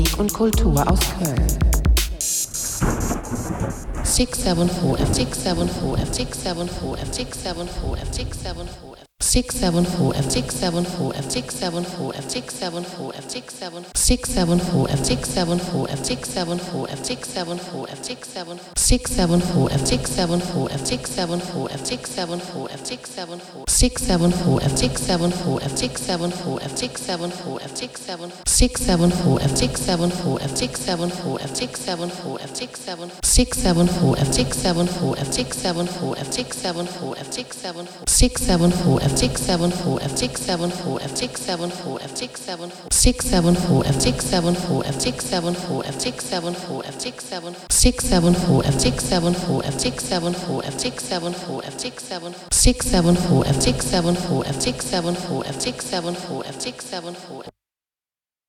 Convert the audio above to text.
und Kultur aus Köln. 674 F674 F674 F674 F674 674 F674 F674 F674 F674 F674 F674 F674 F674 F674 F674 F674 F674 F674 674 F674 F674 F674 F674 674 F674 F674 F674 F674 674 F674 F674 F674 F674 674 F674 F674 F674 F674 674 F674 F674 F674 F674 674 F674 F674 F674 F674 674 F674 F674 F674 F674 F674